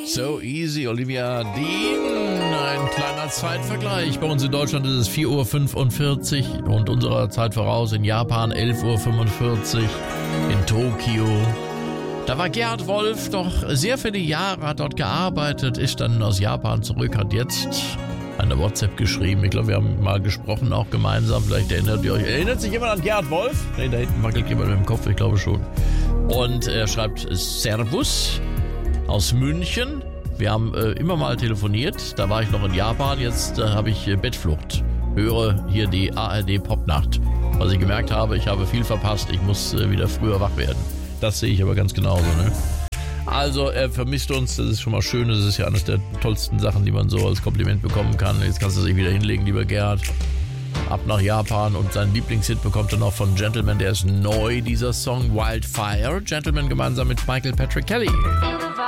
So easy, Olivia Dean. Ein kleiner Zeitvergleich. Bei uns in Deutschland ist es 4.45 Uhr und unserer Zeit voraus. In Japan 11.45 Uhr. In Tokio. Da war Gerhard Wolf doch sehr viele Jahre, hat dort gearbeitet, ist dann aus Japan zurück, hat jetzt eine WhatsApp geschrieben. Ich glaube, wir haben mal gesprochen, auch gemeinsam. Vielleicht erinnert ihr euch. Erinnert sich jemand an Gerhard Wolf? Ne, da hinten wackelt jemand mit dem Kopf, ich glaube schon. Und er schreibt Servus aus München. Wir haben immer mal telefoniert. Da war ich noch in Japan. Jetzt habe ich Bettflucht. Höre hier die ARD Popnacht. Was ich gemerkt habe, ich habe viel verpasst. Ich muss wieder früher wach werden. Das sehe ich aber ganz genauso, ne? Also, er vermisst uns, das ist schon mal schön, das ist ja eines der tollsten Sachen, die man so als Kompliment bekommen kann. Jetzt kannst du dich wieder hinlegen, lieber Gerhard. Ab nach Japan und seinen Lieblingshit bekommt er noch von Gentleman, der ist neu, dieser Song Wildfire. Gentleman gemeinsam mit Michael Patrick Kelly.